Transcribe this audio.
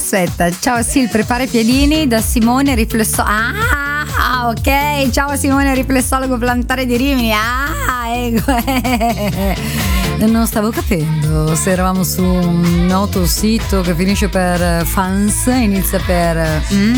Aspetta, ciao Sil, prepara i piedini da Simone riflessologo. Ah, ok, ciao Simone riflessologo plantare di Rimini. Non stavo capendo se eravamo su un noto sito che finisce per fans, inizia per